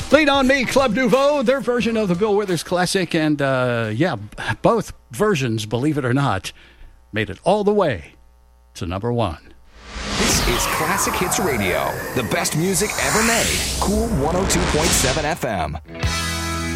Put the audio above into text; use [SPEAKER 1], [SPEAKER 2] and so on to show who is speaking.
[SPEAKER 1] Lean on Me, Club Nouveau, their version of the Bill Withers classic. And, both versions, believe it or not, made it all the way to number one.
[SPEAKER 2] This is Classic Hits Radio, the best music ever made. Cool 102.7 FM.